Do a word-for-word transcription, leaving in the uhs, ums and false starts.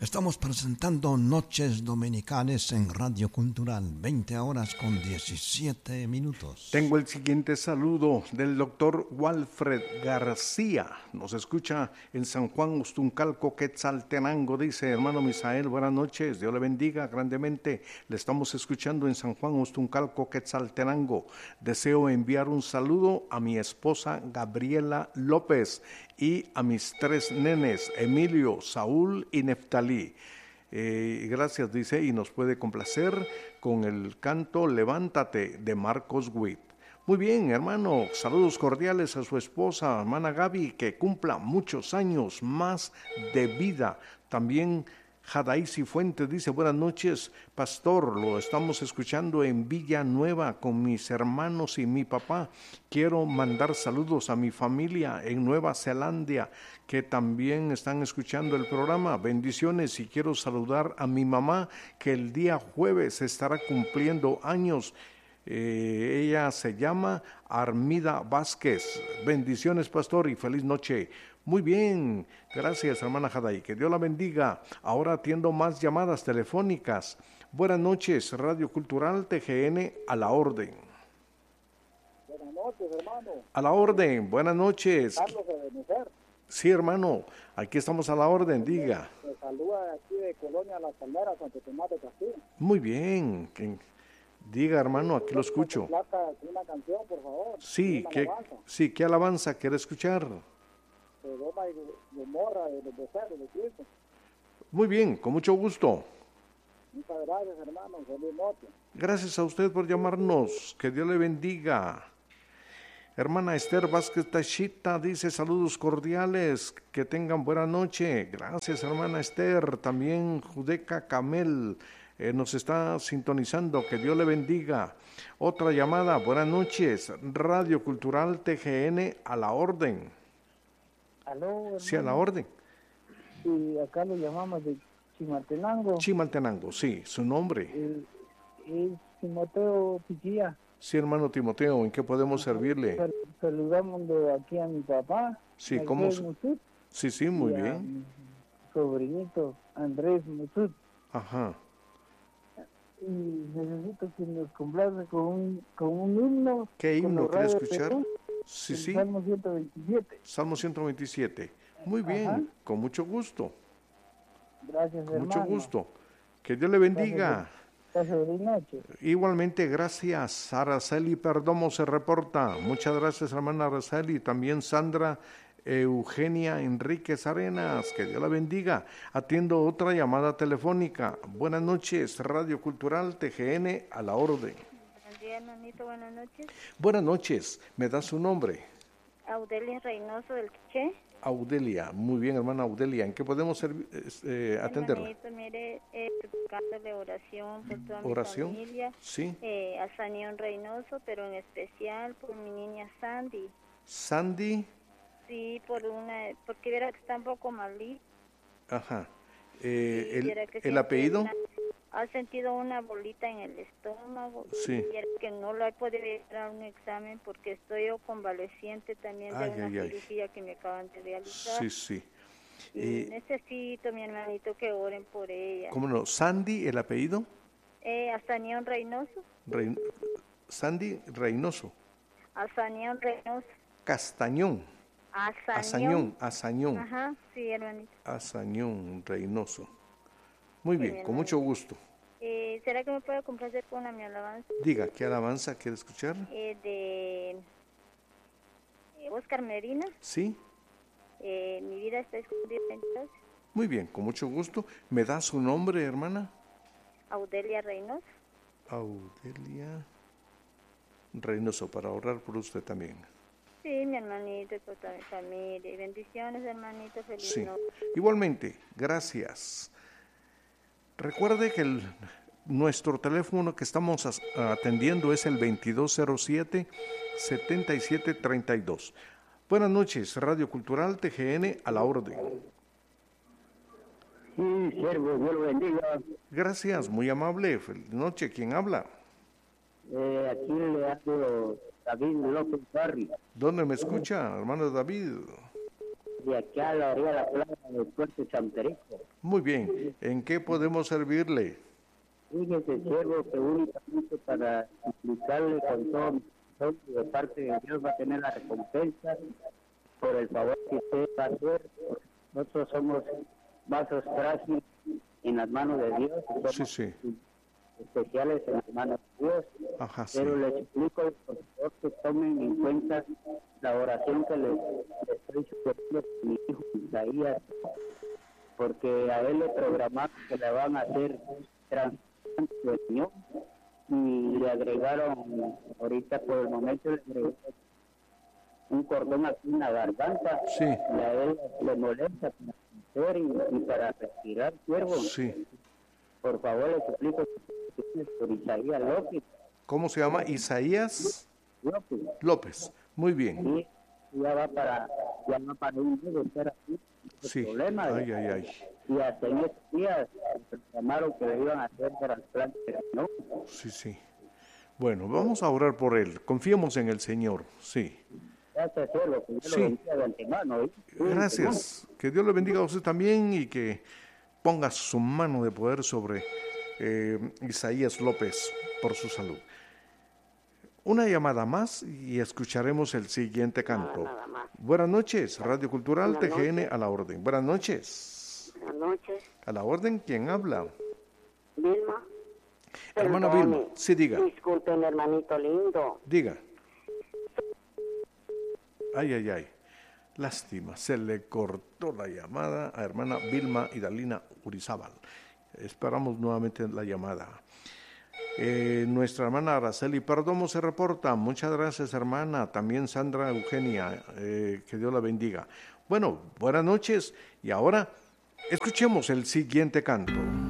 Estamos presentando Noches Dominicales en Radio Cultural, veinte horas con diecisiete minutos. Tengo el siguiente saludo del doctor Walfred García. Nos escucha en San Juan Ustuncalco, Quetzaltenango. Dice, hermano Misael, buenas noches, Dios le bendiga grandemente. Le estamos escuchando en San Juan Ustuncalco, Quetzaltenango. Deseo enviar un saludo a mi esposa Gabriela López y a mis tres nenes, Emilio, Saúl y Neftalí. Eh, gracias, dice, y nos puede complacer con el canto Levántate de Marcos Witt. Muy bien, hermano, saludos cordiales a su esposa, hermana Gaby, que cumpla muchos años más de vida. También Jadaisi Fuentes dice, buenas noches, pastor, lo estamos escuchando en Villanueva con mis hermanos y mi papá. Quiero mandar saludos a mi familia en Nueva Zelanda, que también están escuchando el programa. Bendiciones, y quiero saludar a mi mamá, que el día jueves estará cumpliendo años. Eh, ella se llama Armida Vázquez. Bendiciones, pastor, y feliz noche. Muy bien, gracias, hermana Jaday, que Dios la bendiga. Ahora atiendo más llamadas telefónicas. Buenas noches, Radio Cultural T G N, a la orden. Buenas noches, hermano. A la orden, buenas noches. Carlos de Benecer. Sí, hermano, aquí estamos a la orden, diga. Me saluda aquí de Colonia Las Palmeras, Santo Tomás de Castillo. Muy bien, que, diga, hermano, aquí lo escucho. Una canción, por favor. Sí, ¿qué, sí, ¿qué alabanza quiere escuchar? Sodoma y Gomorra, de los becerros de Cristo. Muy bien, con mucho gusto. Muchas gracias, hermano. Feliz noche. Gracias a usted por llamarnos. Que Dios le bendiga. Hermana Esther Vázquez Tachita dice saludos cordiales, que tengan buena noche. Gracias, hermana Esther. También Judeca Camel eh, nos está sintonizando. Que Dios le bendiga. Otra llamada, buenas noches. Radio Cultural T G N, a la orden. Aló, sí, a la orden. Sí, acá lo llamamos de Chimaltenango. Chimaltenango, sí, su nombre. Eh, es Timoteo Piquilla. Sí, hermano Timoteo, ¿en qué podemos Ajá, servirle? Sal, saludamos de aquí a mi papá. Sí, ¿cómo? Musut, sí, sí, muy y bien. A mi sobrinito Andrés Musut. Ajá. Y necesito que nos complace con un, con un himno. ¿Qué himno quiere escuchar? Perú, sí, sí. Salmo ciento veintisiete. Salmo ciento veintisiete. Muy bien, Ajá. Con mucho gusto. Gracias, con hermano. Mucho gusto. Que Dios le bendiga. Gracias, noche. Igualmente, gracias. Araceli Perdomo se reporta. Muchas gracias, hermana Araceli. También Sandra Eugenia Enríquez Arenas. Que Dios la bendiga. Atiendo otra llamada telefónica. Buenas noches, Radio Cultural T G N, a la orden. Buenos días, hermanito. Buenas noches. Buenas noches. ¿Me da su nombre? Audelia Reynoso del Quiché. Audelia, muy bien, hermana Audelia, ¿en qué podemos eh, atenderla? Hermanito, mire, eh, de oración por toda ¿Oración? mi familia, sí. eh, a Sanión Reynoso, pero en especial por mi niña Sandy. ¿Sandy? Sí, por una, porque verá que está un poco malita. Ajá. Eh, sí, ¿El, el apellido? Una, ha sentido una bolita en el estómago. Sí. Y que no la he podido dar un examen porque estoy yo convaleciente también de ay, una ay, cirugía ay. que me acaban de realizar. Sí, sí. Y eh, necesito, mi hermanito, que oren por ella. ¿Cómo no? ¿Sandy, el apellido? Eh, Azanión Reynoso. Rey, Sandy Reynoso. Azanión Reynoso. Castañón. Azañón. Azañón. Azañón. Ajá, sí, hermanito. Azañón Reynoso. Muy sí, bien, con mucho gusto. Eh, ¿Será que me puede complacer con una mi alabanza? Diga, ¿qué alabanza quiere escuchar? Eh, de eh, Oscar Medina. Sí. Eh, mi vida está escondida en Dios. Muy bien, con mucho gusto. ¿Me da su nombre, hermana? Audelia Reynoso. Audelia Reynoso, para orar por usted también. Sí, mi hermanito, y por toda mi familia. Bendiciones, hermanito, feliz sí. noche. Igualmente, gracias. Recuerde que el, nuestro teléfono que estamos atendiendo es el veintidós cero siete, setenta y siete treinta y dos. Buenas noches, Radio Cultural T G N, a la orden. Sí, siervo, Dios lo bendiga. Gracias, muy amable. Feliz noche. ¿Quién habla? Eh, aquí le hablo David López Barri. ¿Dónde me escucha, hermano David? de aquí a la orilla de la playa del puerto San Perico. Muy bien. ¿En qué podemos servirle? Fíjese, siervo, que únicamente para explicarle con todo, todo de parte de Dios va a tener la recompensa por el favor que usted va a hacer. Nosotros somos vasos frágiles en las manos de Dios. Sí, sí. Especiales en las manos de Dios. Ajá, sí. Pero les explico, por favor, que tomen en cuenta la oración que les, les estoy sugiriendo a mi hijo Isaías, porque a él le programaron que le van a hacer trasplante de riñón y le agregaron, ahorita por el momento le agregaron un cordón aquí en la garganta. Sí. Y a él le molesta para hacer y, y para respirar, siervo. Sí. Por favor, le suplico por Isaías López. ¿Cómo se llama? Isaías López. López. Muy bien. Sí, ya va para, ya va para un mes de estar aquí. Sí. Problema, Ay, ay, ay. Y hasta en estos días reclamaron que le iban a hacer trasplante, ¿no? Sí, sí. Bueno, vamos a orar por él. Confiemos en el Señor. Sí. Gracias, siervo, que Dios Sí. lo bendiga de antemano, ¿eh? Gracias. Que Dios le bendiga a usted también y que ponga su mano de poder sobre eh, Isaías López por su salud. Una llamada más y escucharemos el siguiente canto. Nada más. Buenas noches, Radio Cultural Buenas T G N noches. a la orden. Buenas noches. Buenas noches. A la orden, ¿quién habla? Vilma. Hermana Perdone. Vilma, sí, diga. Disculpen, hermanito lindo. Diga. Ay, ay, ay. Lástima, se le cortó la llamada a hermana Vilma Idalina Urizábal. Esperamos nuevamente la llamada. Eh, nuestra hermana Araceli Perdomo se reporta. Muchas gracias, hermana. También Sandra Eugenia, eh, que Dios la bendiga. Bueno, buenas noches y ahora escuchemos el siguiente canto.